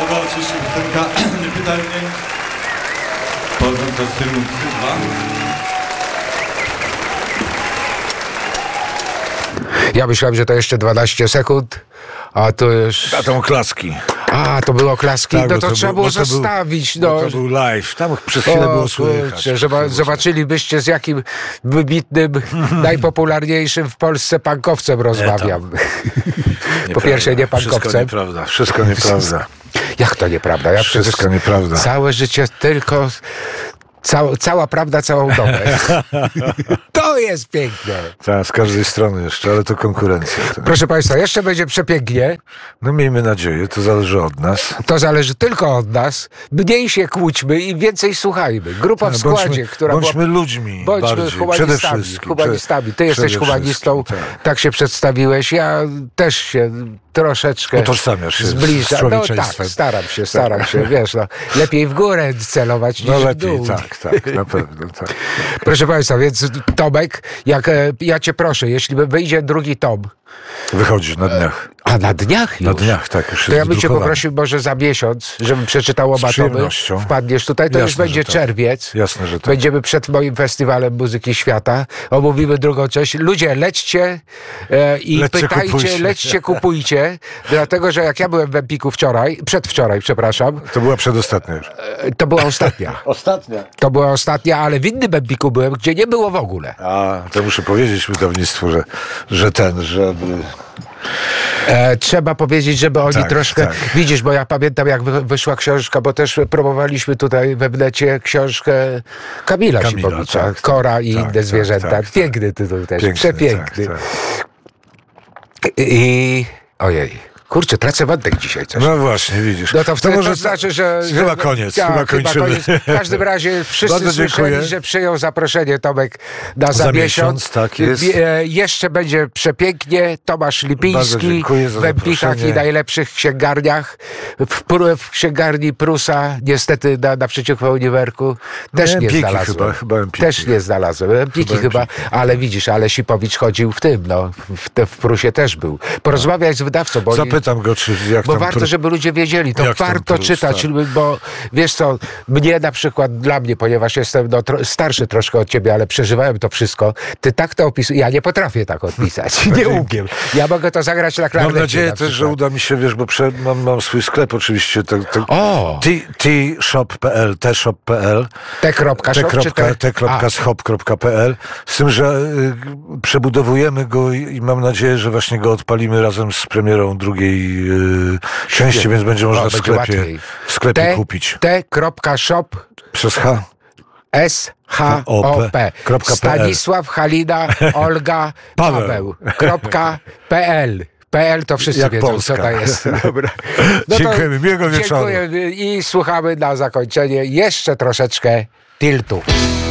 była oczywiście piosenka Pytanie pochodząca z filmu Psy 2. Ja myślałem, że to jeszcze 12 sekund, a to już... A to oklaski. A, to było oklaski, Tak, no to trzeba było zostawić. No. To był live, tam przez chwilę było słychać. Kurczę, zobaczylibyście, z jakim wybitnym, najpopularniejszym w Polsce punkowcem rozmawiam. Po pierwsze, nie punkowcem. Wszystko nieprawda. Jak to nieprawda? Ja Wszystko nieprawda. Całe życie tylko... Cała prawda, całą dobę. To jest piękne. Tak, z każdej strony jeszcze, ale to konkurencja. Tak. Proszę Państwa, jeszcze będzie przepięknie. No miejmy nadzieję, to zależy od nas. To zależy tylko od nas. Mniej się kłóćmy i więcej słuchajmy. Grupa w składzie, która... Bądźmy ludźmi bardziej, humanistami. Ty jesteś humanistą, tak się przedstawiłeś. Ja też się troszeczkę zbliżam. No tak, staram się, wiesz, no, lepiej w górę celować niż w dół. Tak, na pewno, tak. Proszę Państwa, więc Tomek, ja Cię proszę, jeśli wyjdzie drugi tom. Wychodzi na dniach. A na dniach już? Na dniach, tak. Już to ja bym Cię poprosił może za miesiąc, żebym przeczytał oba tomy. Wpadniesz tutaj, to już będzie czerwiec. Jasne, że tak. Będziemy przed moim festiwalem muzyki świata. Omówimy drugą część. Ludzie, lećcie i pytajcie, lećcie, kupujcie. Dlatego, że jak ja byłem w Empiku przedwczoraj, przepraszam. To była przedostatnia już. To była ostatnia. To była ostatnia, ale w innym Empiku byłem, gdzie nie było w ogóle. A, to muszę powiedzieć wydawnictwu, żeby... Trzeba powiedzieć, żeby oni troszkę... Tak. Widzisz, bo ja pamiętam, jak wyszła książka, bo też promowaliśmy tutaj we wnecie książkę Kamila Sipowicza, tak, Kora i inne zwierzęta. Piękny tytuł też, przepiękny. Tak. I... Ojej. Kurczę, tracę wątek dzisiaj coś. No właśnie, widzisz. No to wtedy to znaczy, że... Chyba koniec, chyba kończymy. W każdym razie wszyscy słyszeli, że przyjął zaproszenie Tomek za miesiąc. Tak jest. Jeszcze będzie przepięknie. Tomasz Lipiński w Empikach i najlepszych księgarniach. W księgarni Prusa, niestety naprzeciwko Uniwerku, też nie znalazłem. Też nie znalazłem. Empiki chyba, ale widzisz, ale Sipowicz chodził w tym, no. W Prusie też był. Porozmawiaj z wydawcą, bo Pytam go, czy jak bo tam warto, żeby ludzie wiedzieli, to warto czytać, bo wiesz co, mnie na przykład, dla mnie, ponieważ jestem starszy troszkę od ciebie, ale przeżywałem to wszystko, ty tak to opisujesz, ja nie potrafię tak odpisać, nie umiem. Ja mogę to zagrać na klarnecie. Mam nadzieję też, że uda mi się, wiesz, bo mam swój sklep oczywiście, t-shop.pl, t.shop.pl, z tym, że przebudowujemy go i mam nadzieję, że właśnie go odpalimy razem z premierą drugiej części, więc będzie można w sklepie kupić. t.shop przez H. S-H-O-P. Stanisław, Halina, Olga, Paweł.pl. PL to wszyscy jak wiedzą, Polska. Co to jest. Dobra. No dziękujemy, miłego wieczoru. Dziękuję i słuchamy na zakończenie jeszcze troszeczkę Tiltu.